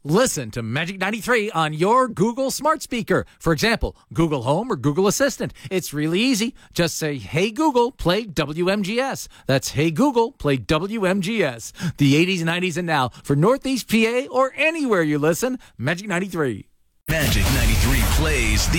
Listen to Magic 93 on your Google smart speaker. For example, Google Home or Google Assistant. It's really easy. Just say, "Hey Google, play WMGS." That's "Hey Google, play WMGS." The 80s, 90s, and now for Northeast PA or anywhere you listen, Magic 93. Magic 93 plays the